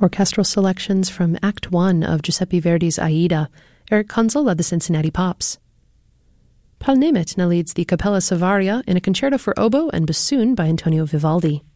Orchestral selections from Act 1 of Giuseppe Verdi's Aida. Eric Kunzel led the Cincinnati Pops. Paul Nemeth now leads the Capella Savaria in a concerto for oboe and bassoon by Antonio Vivaldi.